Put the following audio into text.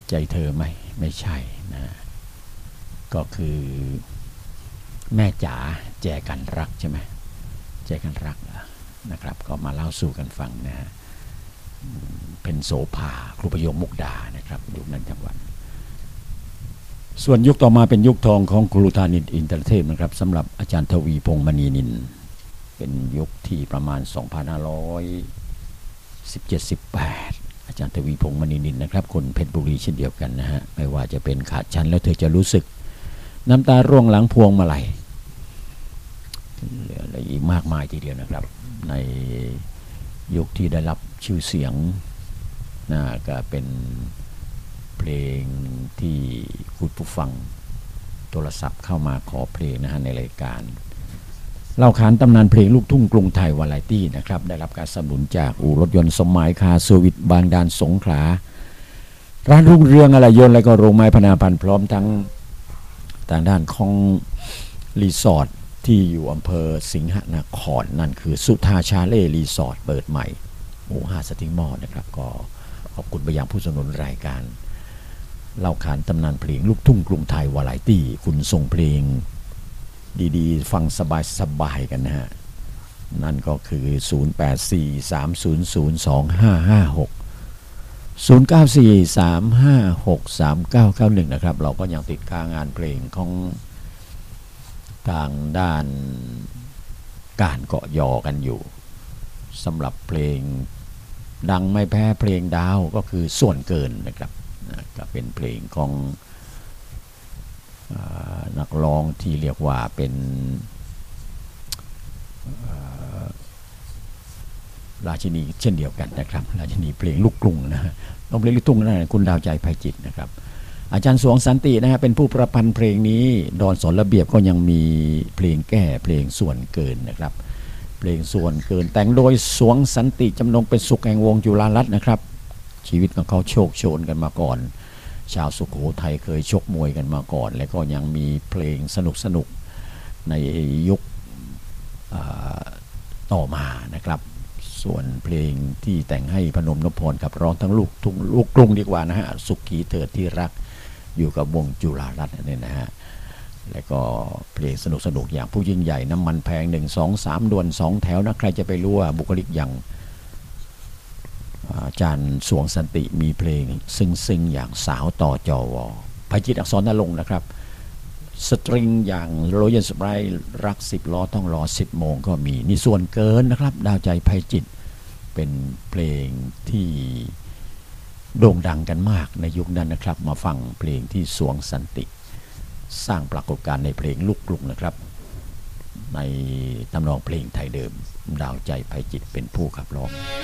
ใจเธอไม่ใช่นะก็คือแม่จ๋าแจกันรักใช่ไหมแจกันรักนะครับก็มาเล่าสู่กันฟังนะเป็นโสภาครูประโยคมุกดานะครับยุคนั้นจังหวัดส่วนยุคต่อมาเป็นยุคทองของครูธานินอินเตอร์เทพนะครับสำหรับอาจารย์ทวีพงษ์มณีนินเป็นยุคที่ประมาณ 2517-18 อาจารย์ทวีพงษ์มณีนินนะครับคนเพชรบุรีเช่นเดียวกันนะฮะไม่ว่าจะเป็นขาดฉันแล้วเธอจะรู้สึกน้ำตาร่วงหลังพวงมาลัยอะไรอีกมากมายทีเดียวนะครับในยุคที่ได้รับชื่อเสียงนะก็เป็นเพลงที่คุณผู้ฟังโทรศัพท์เข้ามาขอเพลงนะฮะในรายการเล่าขานตำนานเพลงลูกทุ่งกรุงไทยวาไรตี้นะครับได้รับการสนับสนุนจากอู่รถยนต์สมัยคาเซอร์วิสบางดานสงขลาร้านรุ่งเรืองอะไรยนต์และก็โรงไม้พนาพันธ์พร้อมทั้งทางด้านของรีสอร์ทที่อยู่อำเภอสิงหนครนั่นคือสุธาชาเล่รีสอร์ทเปิดใหม่หมู่5สติงมอนะครับก็ขอบคุณไปยังผู้สนับสนุนรายการเล่าขานตำนานเพลงลูกทุ่งกรุงไทยวาไรตี้คุณส่งเพลงดีๆฟังสบายๆกันนะฮะนั่นก็คือ 0843002556 0943563991 นะครับเราก็ยังติดค้างานเพลงของทางด้านการเกาะยอกันอยู่สำหรับเพลงดังไม่แพ้เพลงดาวก็คือส่วนเกินนะครับก็เป็นเพลงของนักร้องที่เรียกว่าเป็นราชินีเช่นเดียวกันนะครับราชินีเพลงลูกกรุงนะฮะต้องเพลงลูกทุ่งนั่นคุณดาวใจไพจิตรนะครับอาจารย์สวงสันตินะฮะเป็นผู้ประพันธ์เพลงนี้ดอนสอนระเบียบก็ยังมีเพลงแก้เพลงส่วนเกินนะครับเพลงส่วนเกินแต่งโดยสวงสันติจำนงเป็นสุขแห่งวงจุฬารัตน์นะครับชีวิตของเขาโชคโชนกันมาก่อนชาวสุโขทัยเคยชกมวยกันมาก่อนและก็ยังมีเพลงสนุกในยุคต่อมานะครับส่วนเพลงที่แต่งให้พนมนพพรกับร้องทั้งลูกทุ่งลูกกรุงดีกว่านะฮะสุขีเถิดที่รักอยู่กับวงจุฬารัตน์นี่นะฮะและก็เพลงสนุกอย่างผู้ยิ่งใหญ่น้ำมันแพง1 2 3ด่วน2แถวนะใครจะไปรู้ว่าบุคลิกอย่างอาจารย์สวงสันติมีเพลงซึ้งอย่างสาวต่อจอวไพจิตรอักษรนรงค์นะครับสตริงอย่างโรยัลสไปร์รัก10ล้อต้องรอ10โมงก็มีนี่ส่วนเกินนะครับดาวใจไพจิตรเป็นเพลงที่โด่งดังกันมากในยุคนั้นนะครับมาฟังเพลงที่สวงสันติสร้างปรากฏการณ์ในเพลงลูกกรุงนะครับในทำนองเพลงไทยเดิมดาวใจไพจิตรเป็นผู้ขับร้อง